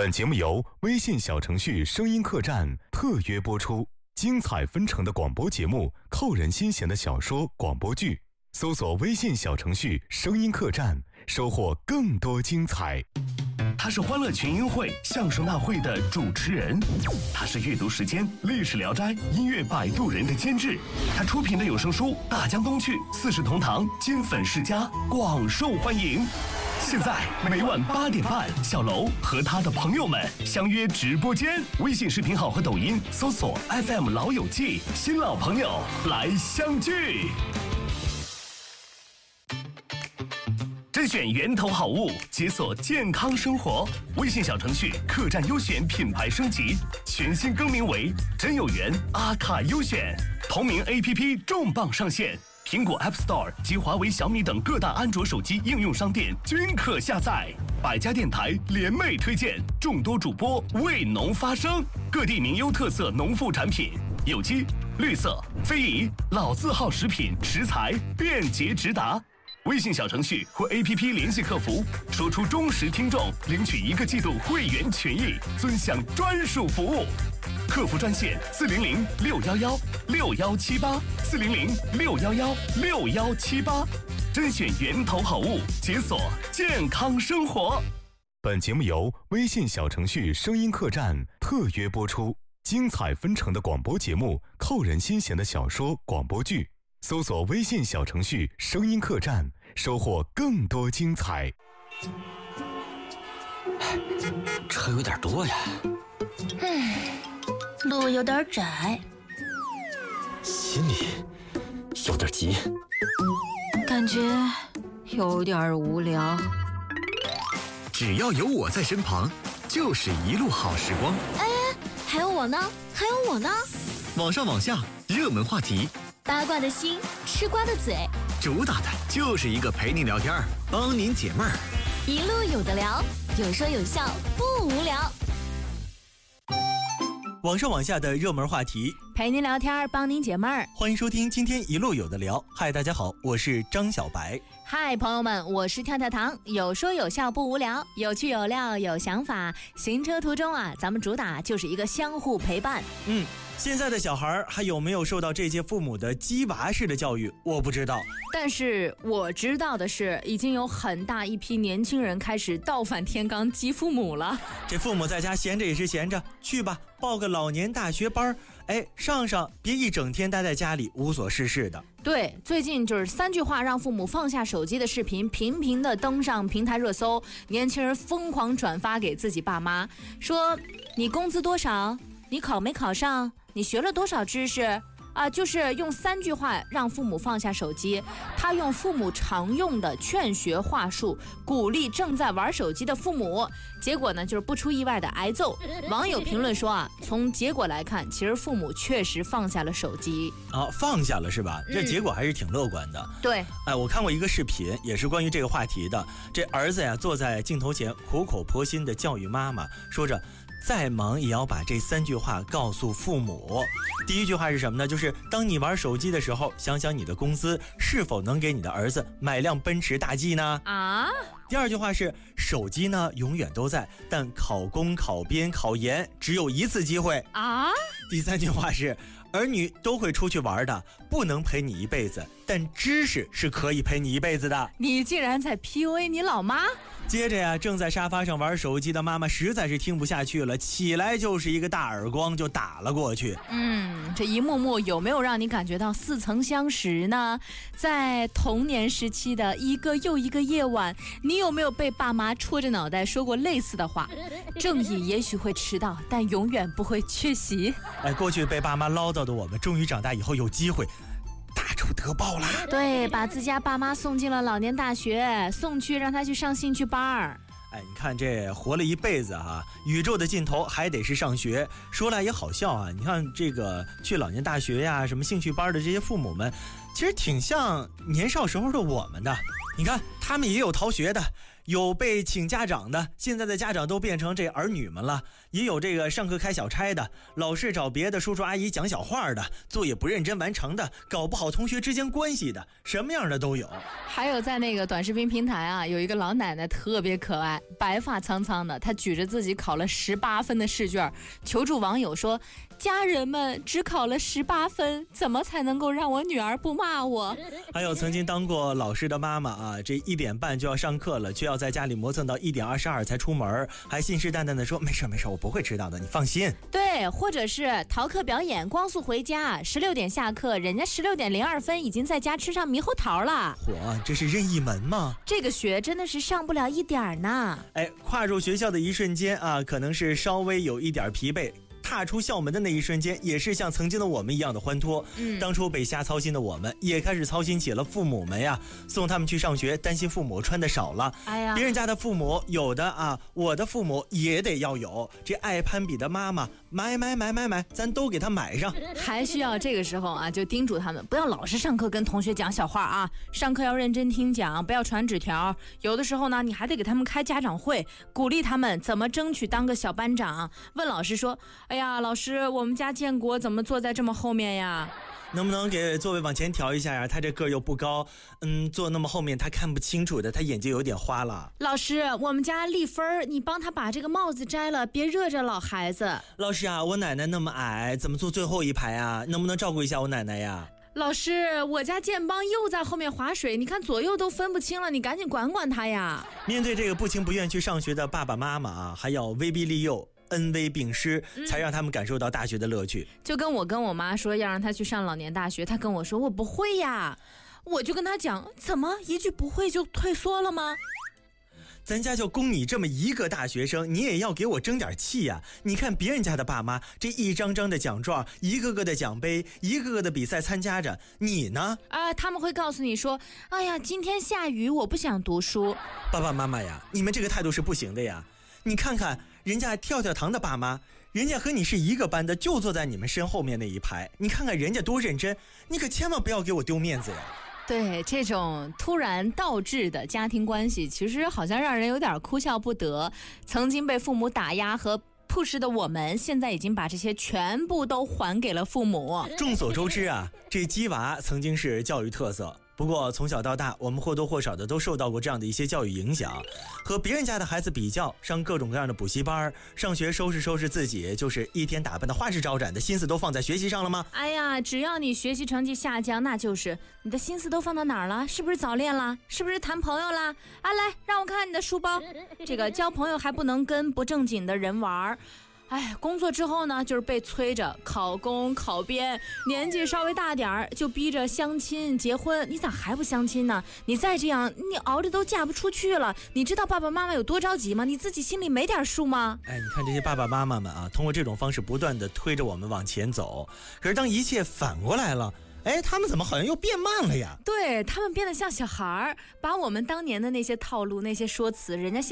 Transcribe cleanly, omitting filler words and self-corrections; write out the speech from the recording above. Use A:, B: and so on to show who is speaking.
A: 本节目由微信小程序声音客栈特约播出，精彩纷呈的广播节目，扣人心弦的小说广播剧，搜索微信小程序声音客栈，收获更多精彩。
B: 他是欢乐群英会相声大会的主持人，他是阅读时间历史聊斋音乐摆渡人的监制，他出品的有声书《大江东去》四世同堂金粉世家广受欢迎。现在每晚8点半，小楼和他的朋友们相约直播间，微信视频号和抖音搜索 FM 老友记，新老朋友来相聚。甄选源头好物，解锁健康生活。微信小程序客栈优选品牌升级，全新更名为真有缘阿卡优选。同名 APP 重磅上线，苹果 App Store 及华为、小米等各大安卓手机应用商店均可下载。百家电台联袂推荐，众多主播为农发声，各地名优特色农副产品，有机、绿色、非遗、老字号食品食材便捷直达。微信小程序或 APP 联系客服，说出忠实听众，领取1个季度会员权益，尊享专属服务。客服专线400-611-6178，400-611-6178，甄选源头好物，解锁健康生活。
A: 本节目由微信小程序声音客栈特约播出，精彩纷呈的广播节目，扣人心弦的小说广播剧，搜索微信小程序声音客栈，收获更多精彩。
C: 车有点多呀，
D: 路有点窄，
C: 心里有点急，
D: 感觉有点无聊。
C: 只要有我在身旁，就是一路好时光。
E: 哎，还有我呢，还有我呢。
C: 网上网下，热门话题，
E: 八卦的心，吃瓜的嘴，
C: 主打的就是一个陪您聊天，帮您解闷儿，
E: 一路有的聊，有说有笑，不无聊。
F: 网上网下的热门话题，
E: 陪您聊天，帮您解闷儿。
F: 欢迎收听今天一路有的聊。嗨，大家好，我是张小白。
E: 嗨，朋友们，我是跳跳糖，有说有笑不无聊，有趣有料有想法。行车途中啊，咱们主打就是一个相互陪伴。
F: 现在的小孩还有没有受到这些父母的鸡娃式的教育，我不知道。
E: 但是我知道的是，已经有很大一批年轻人开始倒反天罡激父母了。
F: 这父母在家闲着也是闲着，去吧，报个老年大学班，上，别一整天待在家里无所事事的。
E: 对，最近就是3句话让父母放下手机的视频频频的登上平台热搜，年轻人疯狂转发给自己爸妈，说你工资多少？你考没考上？你学了多少知识？就是用3句话让父母放下手机。他用父母常用的劝学话术，鼓励正在玩手机的父母，结果呢就是不出意外的挨揍。网友评论说从结果来看，其实父母确实放下了手机。
F: 放下了是吧？这结果还是挺乐观的。
E: 对，
F: 我看过一个视频，也是关于这个话题的。这儿子呀坐在镜头前，苦口婆心的教育妈妈，说着再忙也要把这3句话告诉父母。第一句话是什么呢？就是当你玩手机的时候，想想你的工资是否能给你的儿子买辆奔驰大 G 呢？第二句话是手机呢永远都在，但考公、考编、考研只有1次机会。第3句话是儿女都会出去玩的，不能陪你一辈子，但知识是可以陪你一辈子的。
E: 你竟然在 PUA 你老妈？
F: 接着呀，正在沙发上玩手机的妈妈实在是听不下去了，起来就是一个大耳光就打了过去。
E: 这一幕幕有没有让你感觉到似曾相识呢？在童年时期的一个又一个夜晚，你有没有被爸妈戳着脑袋说过类似的话？正义也许会迟到，但永远不会缺席。
F: 过去被爸妈唠叨的我们，终于长大以后有机会大出德报啦！
E: 对，把自家爸妈送进了老年大学，送去让他去上兴趣班。
F: 你看这活了一辈子宇宙的尽头还得是上学。说来也好笑你看这个去老年大学呀，什么兴趣班的这些父母们，其实挺像年少时候的我们的。你看他们也有逃学的， 有被请家长的，现在的家长都变成这儿女们了，也有这个上课开小差的，老师找别的叔叔阿姨讲小话的，作业不认真完成的，搞不好同学之间关系的，什么样的都有。
E: 还有在那个短视频平台啊，有一个老奶奶特别可爱，白发苍苍的，她举着自己考了18分的试卷，求助网友说，家人们只考了18分，怎么才能够让我女儿不骂我？
F: 还有曾经当过老师的妈妈啊，这1点半就要上课了，却要在家里磨蹭到1点22才出门，还信誓旦旦的说没事，我不会迟到的，你放心。
E: 对，或者是逃课表演，光速回家，16点下课，人家16点02分已经在家吃上猕猴桃了。
F: 嚯，这是任意门吗？
E: 这个学真的是上不了一点呢。
F: 跨入学校的一瞬间啊，可能是稍微有一点疲惫。踏出校门的那一瞬间，也是像曾经的我们一样的欢脱。当初被瞎操心的我们，也开始操心起了父母们呀，送他们去上学，担心父母穿的少了。别人家的父母有的啊，我的父母也得要有。这爱攀比的妈妈，买，咱都给他买上。
E: 还需要这个时候啊，就叮嘱他们不要老是上课跟同学讲小话啊，上课要认真听讲，不要传纸条。有的时候呢，你还得给他们开家长会，鼓励他们怎么争取当个小班长。问老师说，哎呀，老师，我们家建国怎么坐在这么后面呀？
F: 能不能给座位往前调一下呀？他这个又不高，坐那么后面他看不清楚的，他眼睛有点花了。
E: 老师，我们家丽芬，你帮他把这个帽子摘了，别热着老孩子。
F: 老师啊，我奶奶那么矮，怎么坐最后一排啊？能不能照顾一下我奶奶呀？
E: 老师，我家建邦又在后面划水，你看左右都分不清了，你赶紧管管他呀。
F: 面对这个不情不愿去上学的爸爸妈妈啊，还要威逼利诱，恩威并施，才让他们感受到大学的乐趣。
E: 就跟我妈说要让他去上老年大学，他跟我说我不会呀，我就跟他讲，怎么一句不会就退缩了吗？
F: 咱家就供你这么一个大学生，你也要给我争点气呀！你看别人家的爸妈，这一张张的奖状，一个个的奖杯，一个个的比赛参加着，你呢？
E: 他们会告诉你说，哎呀，今天下雨，我不想读书。
F: 爸爸妈妈呀，你们这个态度是不行的呀！你看看人家跳跳糖的爸妈，人家和你是一个班的，就坐在你们身后面那一排，你看看人家多认真，你可千万不要给我丢面子呀！
E: 对，这种突然倒置的家庭关系，其实好像让人有点哭笑不得。曾经被父母打压和push的我们，现在已经把这些全部都还给了父母。
F: 众所周知啊，这鸡娃曾经是教育特色。不过从小到大，我们或多或少的都受到过这样的一些教育影响，和别人家的孩子比较，上各种各样的补习班，上学收拾自己，就是一天打扮的花枝招展的，心思都放在学习上了吗？
E: 哎呀，只要你学习成绩下降，那就是你的心思都放到哪儿了？是不是早恋了？是不是谈朋友了？来，让我看看你的书包。这个交朋友还不能跟不正经的人玩。工作之后呢，就是被催着考公考编，年纪稍微大点儿就逼着相亲结婚。你咋还不相亲呢？你再这样，你熬着都嫁不出去了。你知道爸爸妈妈有多着急吗？你自己心里没点数吗？
F: 你看这些爸爸妈妈们啊，通过这种方式不断的推着我们往前走。可是当一切反过来了，他们怎么好像又变慢了呀？
E: 对，他们变得像小孩儿，把我们当年的那些套路、那些说辞，人家